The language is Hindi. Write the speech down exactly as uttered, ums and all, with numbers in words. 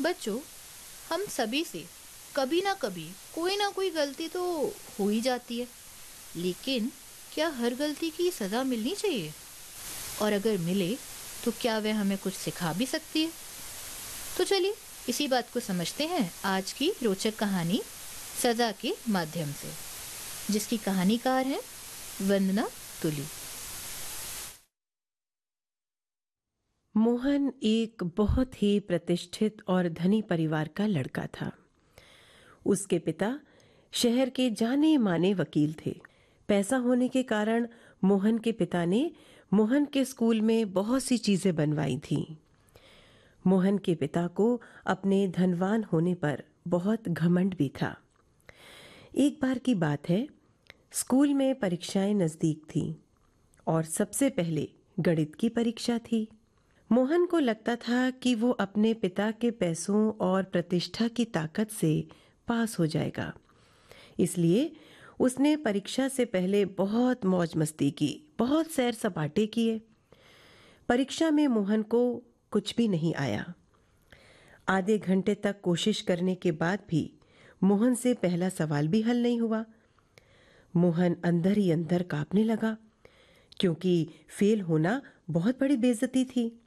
बच्चों, हम सभी से कभी ना कभी कोई ना कोई गलती तो हो ही जाती है, लेकिन क्या हर गलती की सज़ा मिलनी चाहिए? और अगर मिले तो क्या वह हमें कुछ सिखा भी सकती है? तो चलिए इसी बात को समझते हैं आज की रोचक कहानी सज़ा के माध्यम से, जिसकी कहानीकार हैं वंदना तुली। मोहन एक बहुत ही प्रतिष्ठित और धनी परिवार का लड़का था। उसके पिता शहर के जाने माने वकील थे। पैसा होने के कारण मोहन के पिता ने मोहन के स्कूल में बहुत सी चीजें बनवाई थीं। मोहन के पिता को अपने धनवान होने पर बहुत घमंड भी था। एक बार की बात है, स्कूल में परीक्षाएं नजदीक थीं और सबसे पहले गणित की परीक्षा थी। मोहन को लगता था कि वो अपने पिता के पैसों और प्रतिष्ठा की ताकत से पास हो जाएगा। इसलिए उसने परीक्षा से पहले बहुत मौज मस्ती की, बहुत सैर सपाटे किए। परीक्षा में मोहन को कुछ भी नहीं आया। आधे घंटे तक कोशिश करने के बाद भी मोहन से पहला सवाल भी हल नहीं हुआ। मोहन अंदर ही अंदर कांपने लगा, क्योंकि फेल होना बहुत बड़ी बेइज्जती थी।